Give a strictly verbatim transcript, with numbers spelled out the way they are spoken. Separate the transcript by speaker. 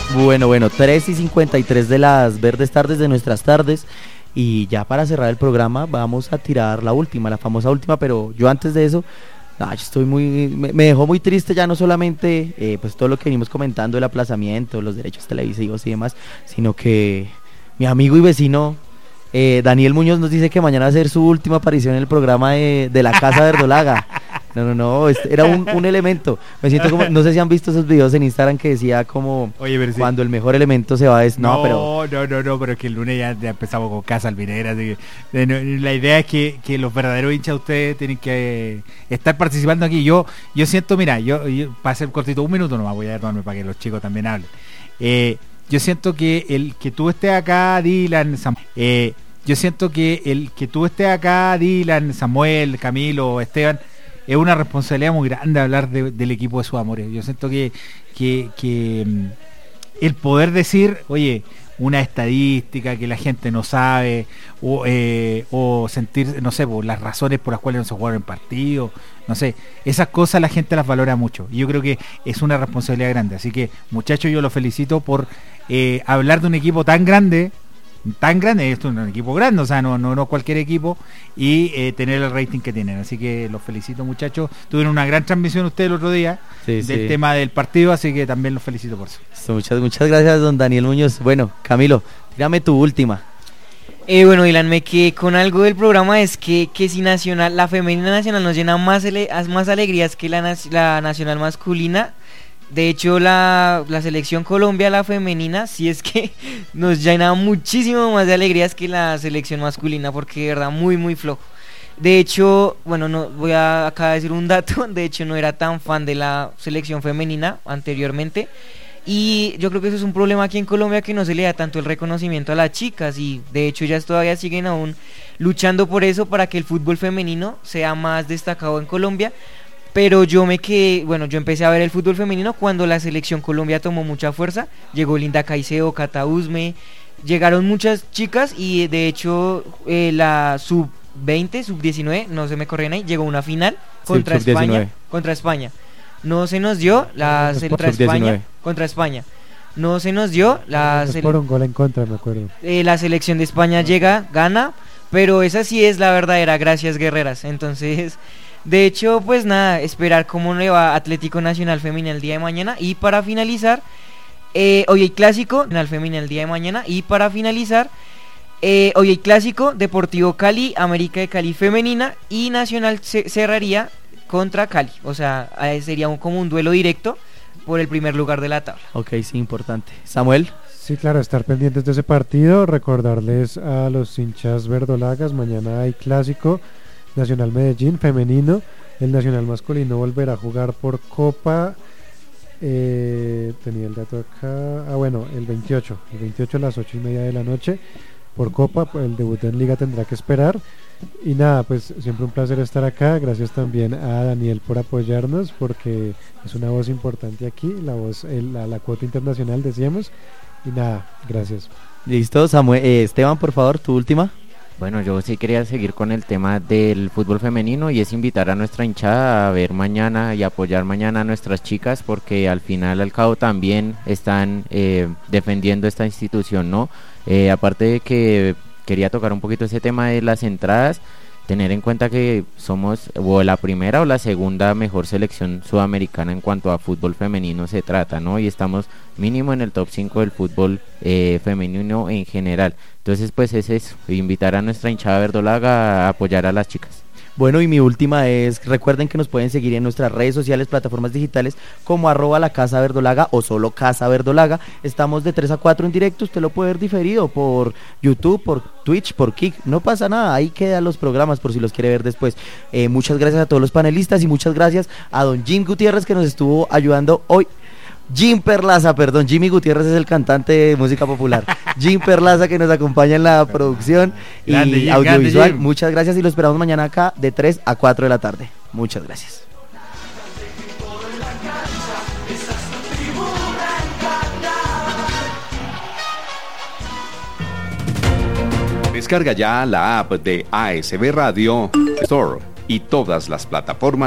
Speaker 1: Bueno, bueno, tres y cincuenta y tres de las verdes tardes de nuestras tardes. Y ya para cerrar el programa vamos a tirar la última, la famosa última, pero yo antes de eso, nah, yo estoy muy, me, me dejó muy triste ya no solamente eh, pues todo lo que venimos comentando, el aplazamiento, los derechos televisivos y demás, sino que mi amigo y vecino eh, Daniel Muñoz nos dice que mañana va a ser su última aparición en el programa de, de la Casa Verdolaga. No, no, no, este era un, un elemento. Me siento como, no sé si han visto esos videos en Instagram que decía como
Speaker 2: Oye, pero sí.
Speaker 1: cuando el mejor elemento se va es no,
Speaker 2: no,
Speaker 1: pero
Speaker 2: no, no, no, pero es que el lunes ya, ya empezamos con Casa Albinera. Así que, de, no, la idea es que, que los verdaderos hinchas de ustedes tienen que eh, estar participando aquí. Yo, yo siento, mira, yo, yo para hacer cortito, un minuto nomás voy a darme para que los chicos también hablen. Eh, yo siento que el que tú estés acá, Dylan, Sam, eh, yo siento que el que tú estés acá, Dylan, Samuel, Camilo, Esteban, es una responsabilidad muy grande hablar de, del equipo de sus amores. Yo siento que, que, que el poder decir, oye, una estadística que la gente no sabe, o, eh, o sentir, no sé, por las razones por las cuales no se jugaron en partido, no sé, esas cosas la gente las valora mucho. Y yo creo que es una responsabilidad grande. Así que, muchachos, yo los felicito por eh, hablar de un equipo tan grande, tan grande, esto es un equipo grande, o sea, no, no, no cualquier equipo, y eh, tener el rating que tienen. Así que los felicito, muchachos. Tuvieron una gran transmisión ustedes el otro día
Speaker 1: sí,
Speaker 2: del
Speaker 1: sí.
Speaker 2: tema del partido, así que también los felicito por eso.
Speaker 1: Muchas, muchas gracias, don Daniel Muñoz. Bueno, Camilo, tírame tu última.
Speaker 3: Eh, bueno, Dylan, me quedé con algo del programa, es que, que si nacional, la femenina nacional nos llena más, ele, más alegrías que la, la nacional masculina. De hecho, la, la selección Colombia, la femenina, sí es que nos llena muchísimo más de alegrías que la selección masculina, porque de verdad muy muy flojo. De hecho, bueno, no voy a acá a decir un dato, de hecho no era tan fan de la selección femenina anteriormente, y yo creo que eso es un problema aquí en Colombia, que no se le da tanto el reconocimiento a las chicas, y de hecho ellas todavía siguen aún luchando por eso, para que el fútbol femenino sea más destacado en Colombia. Pero yo me quedé, bueno, yo empecé a ver el fútbol femenino cuando la selección Colombia tomó mucha fuerza. Llegó Linda Caicedo, Cata Usme, llegaron muchas chicas, y de hecho eh, la sub veinte, sub diecinueve, no se me corrían ahí, llegó a una final contra
Speaker 1: sí,
Speaker 3: España, contra España. No se nos dio la
Speaker 1: no,
Speaker 3: contra España, contra España. No se nos dio la
Speaker 4: sele- por un gol en contra, me acuerdo.
Speaker 3: Eh, la selección de España llega, gana, pero esa sí es la verdadera gracias guerreras. Entonces, de hecho, pues nada, esperar cómo le va Atlético Nacional Femenina el día de mañana. Y para finalizar, eh, hoy hay clásico Nacional Femenina el día de mañana. Y para finalizar, eh, hoy hay clásico Deportivo Cali, América de Cali Femenina, y Nacional ce- cerraría contra Cali. O sea, eh, sería un, como un duelo directo por el primer lugar de la tabla.
Speaker 1: Ok, sí, importante. Samuel.
Speaker 4: Sí, claro, estar pendientes de ese partido, recordarles a los hinchas verdolagas, mañana hay clásico Nacional Medellín femenino, el Nacional masculino volverá a jugar por Copa, eh, tenía el dato acá, ah bueno, el veintiocho, el veintiocho a las ocho y media de la noche, por Copa, el debut en Liga tendrá que esperar, y nada, pues siempre un placer estar acá, gracias también a Daniel por apoyarnos, porque es una voz importante aquí, la voz, el, la, la cuota internacional decíamos, y nada, gracias.
Speaker 1: Listo, Samuel, eh, Esteban, por favor, tu última.
Speaker 5: Bueno, yo sí quería seguir con el tema del fútbol femenino, y es invitar a nuestra hinchada a ver mañana y apoyar mañana a nuestras chicas, porque al final al cabo también están eh, defendiendo esta institución, ¿no? Eh, aparte de que quería tocar un poquito ese tema de las entradas, tener en cuenta que somos o la primera o la segunda mejor selección sudamericana en cuanto a fútbol femenino se trata, ¿no? Y estamos mínimo en el top cinco del fútbol eh, femenino en general. Entonces, pues es eso, invitar a nuestra hinchada verdolaga a apoyar a las chicas.
Speaker 1: Bueno, y mi última es, recuerden que nos pueden seguir en nuestras redes sociales, plataformas digitales, como arroba la Casa Verdolaga o solo Casa Verdolaga. Estamos de tres a cuatro en directo, usted lo puede ver diferido por YouTube, por Twitch, por Kik, no pasa nada, ahí quedan los programas por si los quiere ver después. Eh, muchas gracias a todos los panelistas y muchas gracias a don Jim Gutiérrez, que nos estuvo ayudando hoy. Jim Perlaza, perdón, Jimmy Gutiérrez es el cantante de música popular. Jim Perlaza, que nos acompaña en la producción y
Speaker 2: grande, Jim,
Speaker 1: audiovisual.
Speaker 2: grande, Jim.
Speaker 1: Muchas gracias y lo esperamos mañana acá de tres a cuatro de la tarde. Muchas gracias.
Speaker 6: Descarga ya la app de A S B Radio Store y todas las plataformas